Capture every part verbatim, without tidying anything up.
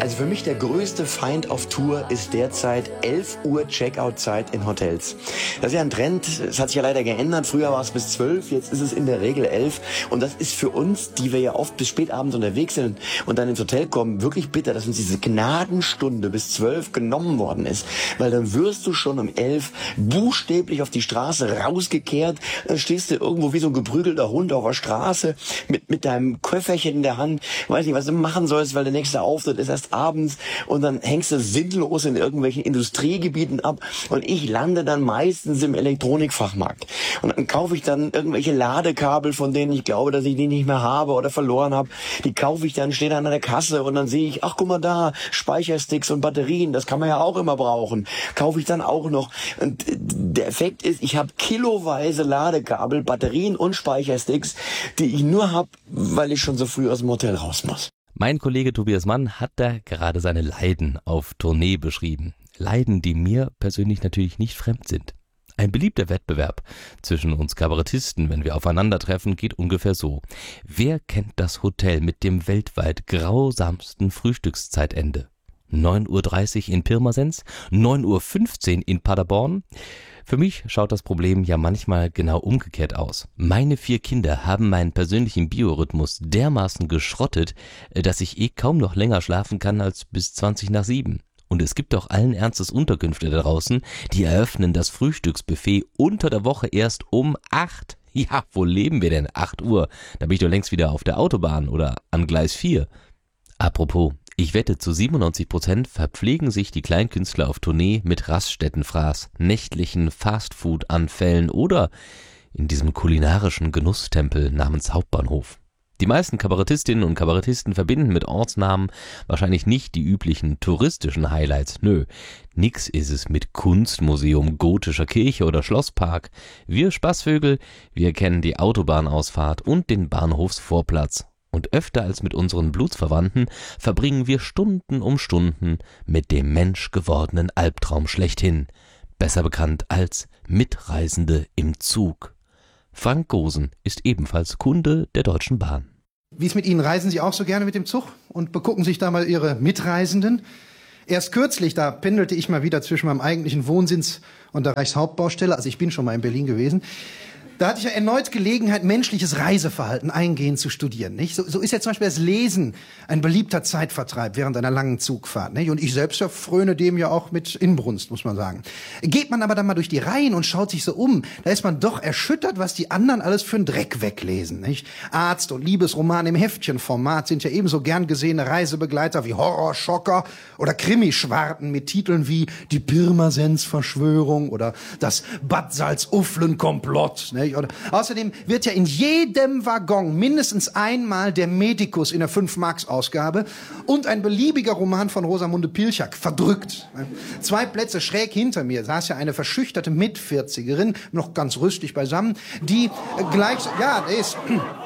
Also für mich der größte Feind auf Tour ist derzeit elf Uhr Checkout-Zeit in Hotels. Das ist ja ein Trend, es hat sich ja leider geändert. Früher war es bis zwölf, jetzt ist es in der Regel elf. Und das ist für uns, die wir ja oft bis spät abends unterwegs sind und dann ins Hotel kommen, wirklich bitter, dass uns diese Gnadenstunde bis zwölf genommen worden ist. Weil dann wirst du schon um elf buchstäblich auf die Straße rausgekehrt, dann stehst du irgendwo wie so ein geprügelter Hund auf der Straße mit, mit deinem Köfferchen in der Hand, weiß nicht, was du machen sollst, weil der nächste Auftritt ist erst abends und dann hängst du sinnlos in irgendwelchen Industriegebieten ab und ich lande dann meistens im Elektronikfachmarkt und dann kaufe ich dann irgendwelche Ladekabel, von denen ich glaube, dass ich die nicht mehr habe oder verloren habe. Die kaufe ich dann, stehe dann an der Kasse und dann sehe ich, ach guck mal da, Speichersticks und Batterien, das kann man ja auch immer brauchen. Kaufe ich dann auch noch. Und der Effekt ist, ich habe kiloweise Ladekabel, Batterien und Speichersticks, die ich nur habe, weil ich schon so früh aus dem Hotel raus muss. Mein Kollege Tobias Mann hat da gerade seine Leiden auf Tournee beschrieben. Leiden, die mir persönlich natürlich nicht fremd sind. Ein beliebter Wettbewerb zwischen uns Kabarettisten, wenn wir aufeinandertreffen, geht ungefähr so. Wer kennt das Hotel mit dem weltweit grausamsten Frühstückszeitende? neun Uhr dreißig in Pirmasens, neun Uhr fünfzehn in Paderborn. Für mich schaut das Problem ja manchmal genau umgekehrt aus. Meine vier Kinder haben meinen persönlichen Biorhythmus dermaßen geschrottet, dass ich eh kaum noch länger schlafen kann als bis zwanzig nach sieben. Und es gibt auch allen Ernstes Unterkünfte da draußen, die eröffnen das Frühstücksbuffet unter der Woche erst um acht. Ja, wo leben wir denn? acht Uhr. Da bin ich doch längst wieder auf der Autobahn oder an Gleis vier. Apropos, ich wette, zu siebenundneunzig Prozent verpflegen sich die Kleinkünstler auf Tournee mit Raststättenfraß, nächtlichen Fastfood-Anfällen oder in diesem kulinarischen Genusstempel namens Hauptbahnhof. Die meisten Kabarettistinnen und Kabarettisten verbinden mit Ortsnamen wahrscheinlich nicht die üblichen touristischen Highlights. Nö, nix ist es mit Kunstmuseum, gotischer Kirche oder Schlosspark. Wir Spaßvögel, wir kennen die Autobahnausfahrt und den Bahnhofsvorplatz. Und öfter als mit unseren Blutsverwandten verbringen wir Stunden um Stunden mit dem menschgewordenen Albtraum schlechthin, besser bekannt als Mitreisende im Zug. Frank Gosen ist ebenfalls Kunde der Deutschen Bahn. Wie ist mit Ihnen? Reisen Sie auch so gerne mit dem Zug und begucken sich da mal Ihre Mitreisenden? Erst kürzlich, da pendelte ich mal wieder zwischen meinem eigentlichen Wohnsitz und der Reichshauptbaustelle, also ich bin schon mal in Berlin gewesen. Da hatte ich ja erneut Gelegenheit, menschliches Reiseverhalten eingehend zu studieren. Nicht? So, so ist ja zum Beispiel das Lesen ein beliebter Zeitvertreib während einer langen Zugfahrt. Nicht? Und ich selbst ja fröne dem ja auch mit Inbrunst, muss man sagen. Geht man aber dann mal durch die Reihen und schaut sich so um, da ist man doch erschüttert, was die anderen alles für einen Dreck weglesen. Nicht? Arzt- und Liebesroman im Heftchenformat sind ja ebenso gern gesehene Reisebegleiter wie Horrorschocker oder Krimischwarten mit Titeln wie Die Pirmasens-Verschwörung oder Das Bad Salzuflen-Komplott. Nicht? Oder außerdem wird ja in jedem Waggon mindestens einmal der Medikus in der fünf-Marks-Ausgabe und ein beliebiger Roman von Rosamunde Pilchak verdrückt. Zwei Plätze schräg hinter mir saß ja eine verschüchterte Mitvierzigerin, noch ganz rüstig beisammen, die gleich, ja, der ist...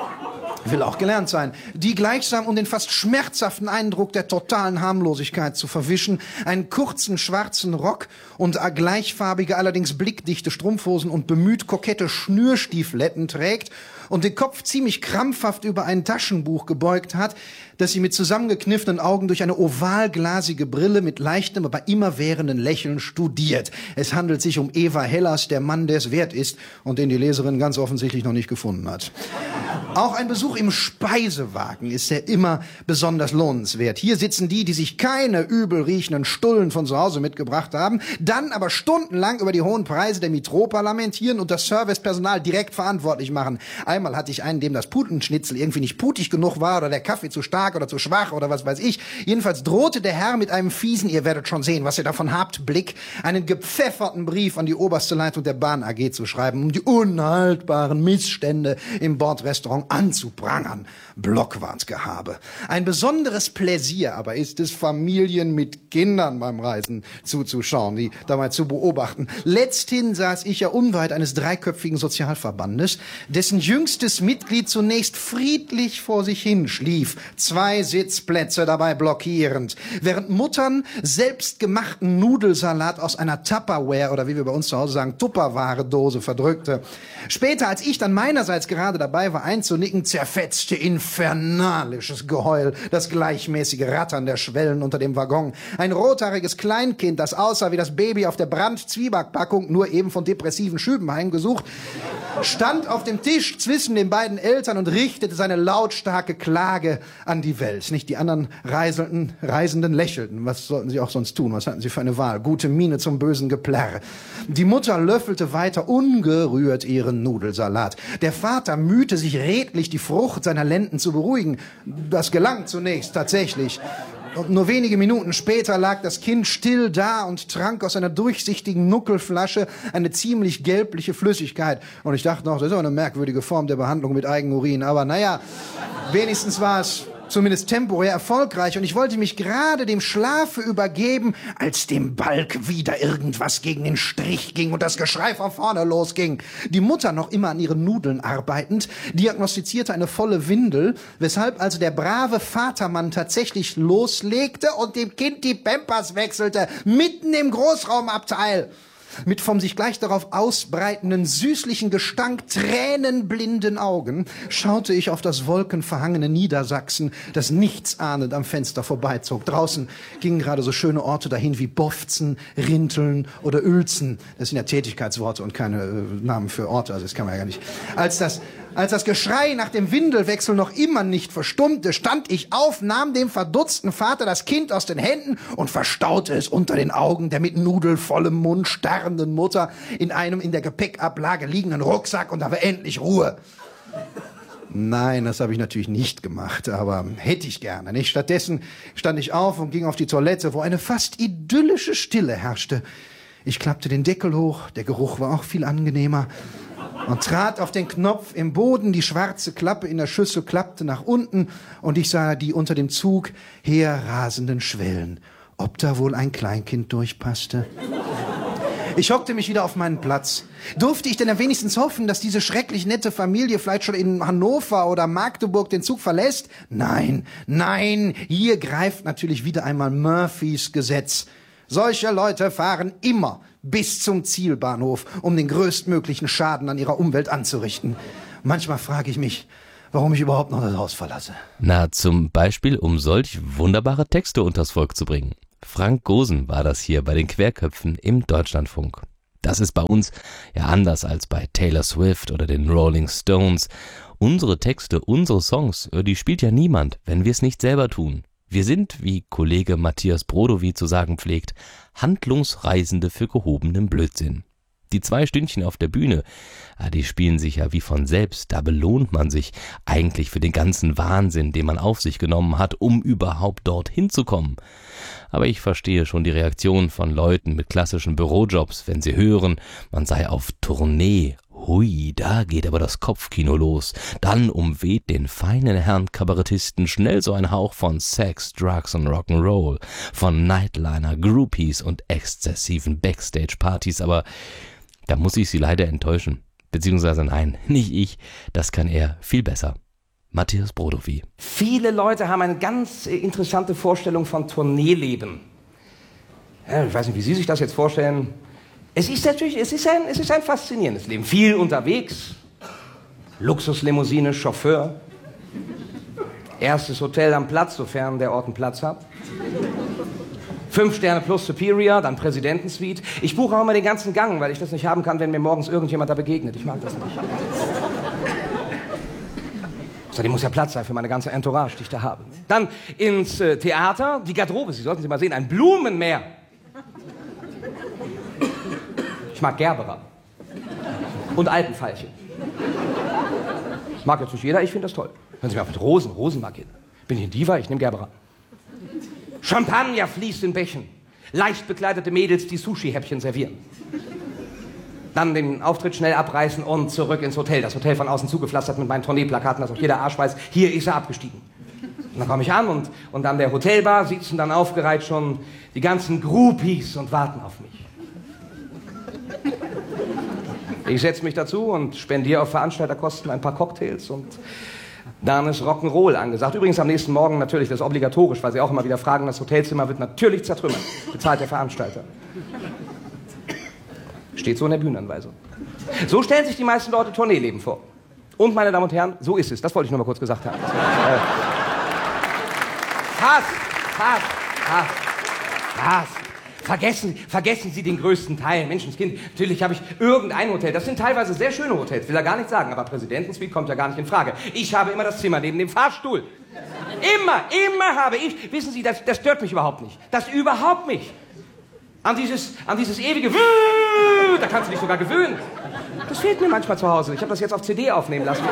will auch gelernt sein, die gleichsam, um den fast schmerzhaften Eindruck der totalen Harmlosigkeit zu verwischen, einen kurzen schwarzen Rock und gleichfarbige, allerdings blickdichte Strumpfhosen und bemüht kokette Schnürstiefeletten trägt und den Kopf ziemlich krampfhaft über ein Taschenbuch gebeugt hat, das sie mit zusammengekniffenen Augen durch eine ovalglasige Brille mit leichtem, aber immerwährenden Lächeln studiert. Es handelt sich um Eva Hellas, der Mann, der es wert ist und den die Leserin ganz offensichtlich noch nicht gefunden hat. Auch ein Besuch im Speisewagen ist ja immer besonders lohnenswert. Hier sitzen die, die sich keine übel riechenden Stullen von zu Hause mitgebracht haben, dann aber stundenlang über die hohen Preise der Mitropa lamentieren und das Servicepersonal direkt verantwortlich machen. Einmal hatte ich einen, dem das Putenschnitzel irgendwie nicht putig genug war oder der Kaffee zu stark oder zu schwach oder was weiß ich. Jedenfalls drohte der Herr mit einem fiesen, ihr werdet schon sehen, was ihr davon habt, Blick, einen gepfefferten Brief an die oberste Leitung der Bahn A G zu schreiben, um die unhaltbaren Missstände im Bordrestaurant anzuprangern. Blockwartgehabe. Ein besonderes Pläsier aber ist es, Familien mit Kindern beim Reisen zuzuschauen, die dabei zu beobachten. Letzthin saß ich ja unweit eines dreiköpfigen Sozialverbandes, dessen jüngstes Mitglied zunächst friedlich vor sich hin schlief. zwei Sitzplätze dabei blockierend, während Muttern selbstgemachten Nudelsalat aus einer Tupperware oder wie wir bei uns zu Hause sagen, Tupperware-Dose verdrückte. Später, als ich dann meinerseits gerade dabei war einzunicken, zerfetzte infernalisches Geheul, das gleichmäßige Rattern der Schwellen unter dem Waggon. Ein rothaariges Kleinkind, das aussah wie das Baby auf der Brand-Zwieback-Packung, nur eben von depressiven Schüben heimgesucht, stand auf dem Tisch zwischen den beiden Eltern und richtete seine lautstarke Klage an die Welt. Nicht die anderen Reisenden, Reisenden lächelten. Was sollten sie auch sonst tun? Was hatten sie für eine Wahl? Gute Miene zum bösen Geplärr. Die Mutter löffelte weiter ungerührt ihren Nudelsalat. Der Vater mühte sich redlich, die Frucht seiner Lenden zu beruhigen. Das gelang zunächst tatsächlich. Und nur wenige Minuten später lag das Kind still da und trank aus einer durchsichtigen Nuckelflasche eine ziemlich gelbliche Flüssigkeit. Und ich dachte noch, das ist auch eine merkwürdige Form der Behandlung mit Eigenurin. Aber naja, wenigstens war es zumindest temporär erfolgreich. Und ich wollte mich gerade dem Schlafe übergeben, als dem Balk wieder irgendwas gegen den Strich ging und das Geschrei von vorne losging. Die Mutter, noch immer an ihren Nudeln arbeitend, diagnostizierte eine volle Windel, weshalb also der brave Vatermann tatsächlich loslegte und dem Kind die Pampers wechselte, mitten im Großraumabteil. Mit vom sich gleich darauf ausbreitenden, süßlichen Gestank tränenblinden Augen schaute ich auf das wolkenverhangene Niedersachsen, das nichtsahnend am Fenster vorbeizog. Draußen gingen gerade so schöne Orte dahin wie Bofzen, Rinteln oder Uelzen. Das sind ja Tätigkeitsworte und keine äh, Namen für Orte, also das kann man ja gar nicht. Als das Als das Geschrei nach dem Windelwechsel noch immer nicht verstummte, stand ich auf, nahm dem verdutzten Vater das Kind aus den Händen und verstaute es unter den Augen der mit nudelvollem Mund starrenden Mutter in einem in der Gepäckablage liegenden Rucksack, und da war endlich Ruhe. Nein, das habe ich natürlich nicht gemacht, aber hätte ich gerne, nicht? Stattdessen stand ich auf und ging auf die Toilette, wo eine fast idyllische Stille herrschte. Ich klappte den Deckel hoch, der Geruch war auch viel angenehmer, und trat auf den Knopf im Boden. Die schwarze Klappe in der Schüssel klappte nach unten und ich sah die unter dem Zug herrasenden Schwellen. Ob da wohl ein Kleinkind durchpasste? Ich hockte mich wieder auf meinen Platz. Durfte ich denn dann wenigstens hoffen, dass diese schrecklich nette Familie vielleicht schon in Hannover oder Magdeburg den Zug verlässt? Nein, nein, hier greift natürlich wieder einmal Murphys Gesetz. Solche Leute fahren immer bis zum Zielbahnhof, um den größtmöglichen Schaden an ihrer Umwelt anzurichten. Manchmal frage ich mich, warum ich überhaupt noch das Haus verlasse. Na, zum Beispiel, um solch wunderbare Texte unters Volk zu bringen. Frank Gosen war das hier bei den Querköpfen im Deutschlandfunk. Das ist bei uns ja anders als bei Taylor Swift oder den Rolling Stones. Unsere Texte, unsere Songs, die spielt ja niemand, wenn wir es nicht selber tun. Wir sind, wie Kollege Matthias Brodowy zu sagen pflegt, Handlungsreisende für gehobenen Blödsinn. Die zwei Stündchen auf der Bühne, die spielen sich ja wie von selbst. Da belohnt man sich eigentlich für den ganzen Wahnsinn, den man auf sich genommen hat, um überhaupt dorthin zu kommen. Aber ich verstehe schon die Reaktion von Leuten mit klassischen Bürojobs, wenn sie hören, man sei auf Tournee. Hui, da geht aber das Kopfkino los. Dann umweht den feinen Herrn Kabarettisten schnell so ein Hauch von Sex, Drugs und Rock'n'Roll, von Nightliner, Groupies und exzessiven Backstage-Partys, aber da muss ich Sie leider enttäuschen. Beziehungsweise nein, nicht ich, das kann er viel besser. Matthias Brodowy. Viele Leute haben eine ganz interessante Vorstellung von Tourneeleben. Ja, ich weiß nicht, wie Sie sich das jetzt vorstellen. Es ist natürlich, es ist ein, es ist ein faszinierendes Leben. Viel unterwegs, Luxuslimousine, Chauffeur, erstes Hotel am Platz, sofern der Ort einen Platz hat. Fünf Sterne plus Superior, dann Präsidentensuite. Ich buche auch immer den ganzen Gang, weil ich das nicht haben kann, wenn mir morgens irgendjemand da begegnet. Ich mag das nicht. Außerdem muss ja Platz sein für meine ganze Entourage, die ich da habe. Dann ins äh, Theater, die Garderobe, Sie sollten sie mal sehen, ein Blumenmeer. Ich mag Gerbera. Und Alpenveilchen. Mag jetzt nicht jeder, ich finde das toll. Hören Sie mir auf mit Rosen, Rosen mag jeder. Bin ich ein Diva, ich nehme Gerbera. Champagner fließt in Bächen. Leicht bekleidete Mädels, die Sushi-Häppchen servieren. Dann den Auftritt schnell abreißen und zurück ins Hotel. Das Hotel von außen zugepflastert mit meinen Tourneeplakaten, dass auch jeder Arsch weiß, hier ist er abgestiegen. Und dann komme ich an und, und an der Hotelbar sitzen dann aufgereiht schon die ganzen Groupies und warten auf mich. Ich setze mich dazu und spendiere auf Veranstalterkosten ein paar Cocktails und Dann ist Rock'n'Roll angesagt. Übrigens am nächsten Morgen natürlich, das ist obligatorisch, weil sie auch immer wieder fragen, das Hotelzimmer wird natürlich zertrümmert. Bezahlt der Veranstalter. Steht so in der Bühnenanweisung. So stellen sich die meisten Leute Tourneeleben vor. Und, meine Damen und Herren, so ist es. Das wollte ich nur mal kurz gesagt haben. äh. Fast, fast, fast, fast. Vergessen, vergessen Sie den größten Teil. Menschenskind, natürlich habe ich irgendein Hotel. Das sind teilweise sehr schöne Hotels, will er gar nicht sagen. Aber Präsidentensuite kommt ja gar nicht in Frage. Ich habe immer das Zimmer neben dem Fahrstuhl. Immer, immer habe ich. Wissen Sie, das, das stört mich überhaupt nicht. Das überhaupt nicht. An dieses, an dieses ewige Wüh, da kannst du dich sogar gewöhnen. Das fehlt mir manchmal zu Hause. Ich habe das jetzt auf C D aufnehmen lassen.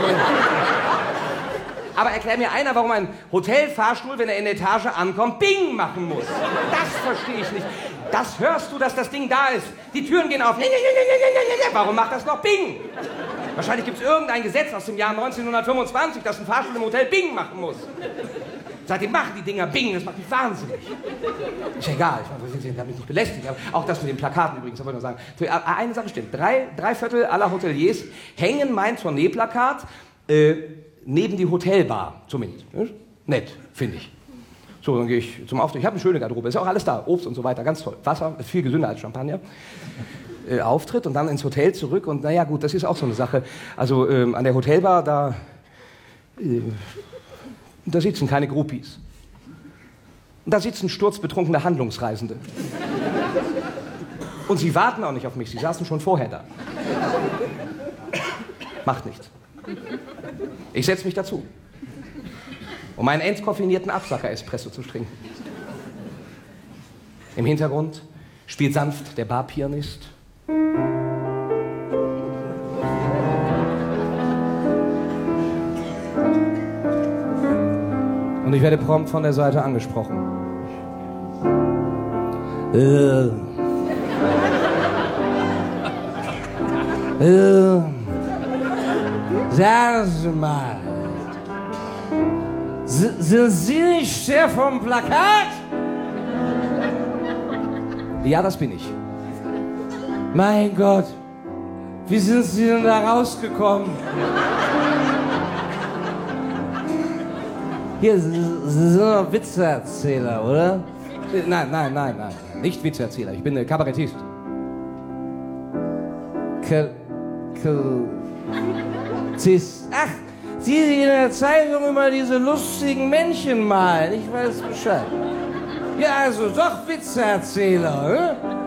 Aber erklär mir einer, warum ein Hotelfahrstuhl, wenn er in der Etage ankommt, Bing machen muss. Das verstehe ich nicht. Das hörst du, dass das Ding da ist. Die Türen gehen auf. Warum macht das noch Bing? Wahrscheinlich gibt es irgendein Gesetz aus dem Jahr neunzehnhundertfünfundzwanzig, dass ein Fahrstuhl im Hotel Bing machen muss. Seitdem machen die Dinger Bing, das macht mich wahnsinnig. Ist ja egal, ich habe mich nicht belästigt. Aber auch das mit den Plakaten übrigens, da wollte ich nur sagen. Eine Sache stimmt, drei, drei Viertel aller Hoteliers hängen mein Tourneeplakat äh, neben die Hotelbar, zumindest. Nett, finde ich. So, dann gehe ich zum Auftritt. Ich habe eine schöne Garderobe, ist ja auch alles da, Obst und so weiter, ganz toll. Wasser, ist viel gesünder als Champagner. Äh, Auftritt und dann ins Hotel zurück und naja gut, das ist auch so eine Sache. Also ähm, an der Hotelbar, da... Äh, Da sitzen keine Groupies. Und da sitzen sturzbetrunkene Handlungsreisende. Und sie warten auch nicht auf mich, sie saßen schon vorher da. Macht nichts. Ich setze mich dazu, um einen entkoffinierten Absacker-Espresso zu trinken. Im Hintergrund spielt sanft der Barpianist. Und ich werde prompt von der Seite angesprochen. Äh. Äh. Sagen Sie mal. S- sind Sie nicht der vom Plakat? Ja, das bin ich. Mein Gott. Wie sind Sie denn da rausgekommen? Hier, Sie sind doch Witzeerzähler, oder? Nein, nein, nein, nein. Nicht Witzeerzähler, ich bin Kabarettist. K... Zist. Ach, Sie, die in der Zeitung immer diese lustigen Männchen malen. Ich weiß Bescheid. Ja, also doch Witzeerzähler, ne?